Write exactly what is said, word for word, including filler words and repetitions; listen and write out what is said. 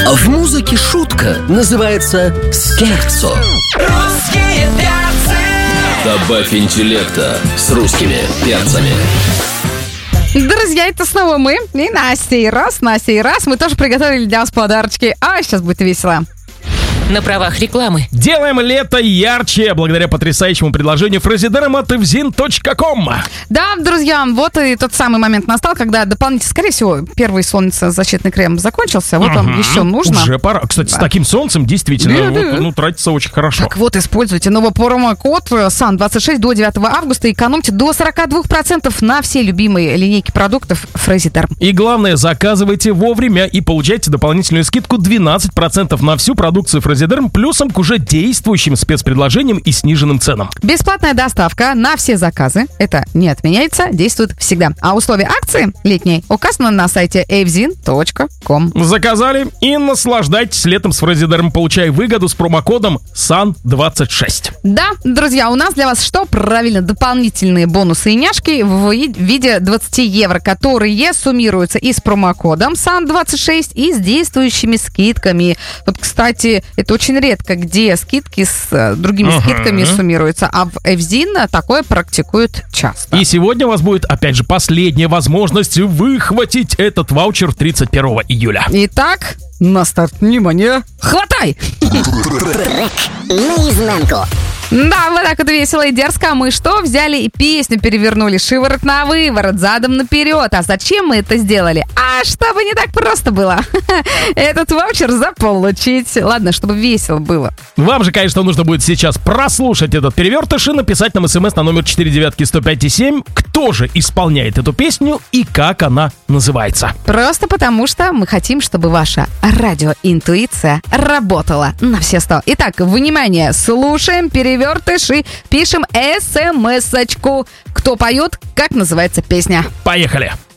В музыке шутка называется скерцо. Русские перцы. Добавь интеллекта с русскими перцами. Друзья, это снова мы. И на сей раз, на сей раз мы тоже приготовили для вас подарочки. А сейчас будет весело. На правах рекламы. Делаем лето ярче благодаря потрясающему предложению фразидером от эвзин точка ком. Да, друзья, вот и тот самый момент настал, когда дополнительно, скорее всего, первый солнцезащитный крем закончился. Вот вам еще нужно. Уже пора. Кстати, Да. с таким солнцем действительно Да, вот, да. ну, тратится очень хорошо. Так вот, используйте новый промокод сан двадцать шесть до девятого августа и экономьте до сорок два процента на все любимые линейки продуктов Фразидерм. И главное, заказывайте вовремя и получайте дополнительную скидку двенадцать процентов на всю продукцию Фразидерм плюсом к уже действующим спецпредложениям и сниженным ценам. Бесплатная доставка на все заказы. Это не отменяется, действует всегда. А условия акции летней указаны на сайте эвзин точка ком. Заказали и наслаждайтесь летом с Фразидером, получая выгоду с промокодом сан двадцать шесть. Да, друзья, у нас для вас что? Правильно, дополнительные бонусы и няшки в ви- виде двадцать евро, которые суммируются и с промокодом сан двадцать шесть, и с действующими скидками. Вот, кстати, это очень редко, где скидки с э, другими Ага. скидками суммируются, а в Эвзин такое практикуют часто. И сегодня у вас будет, опять же, последняя возможность выхватить этот ваучер тридцать первого июля. Итак, на старт, внимание, хватай! Трек наизнанку. Да, вот так вот весело и дерзко. А мы что? Взяли и песню перевернули шиворот на выворот, задом наперед. А зачем мы это сделали? А чтобы не так просто было. Этот ваучер заполучить. Ладно, чтобы весело было. Вам же, конечно, нужно будет сейчас прослушать этот перевертыш и написать нам смс на номер четыре девятки сто пять и семь, кто же исполняет эту песню и как она называется. Просто потому, что мы хотим, чтобы ваша радиоинтуиция работала на все сто. Итак, внимание, слушаем перевертыш и пишем смс-очку. Кто поет, как называется песня. Поехали!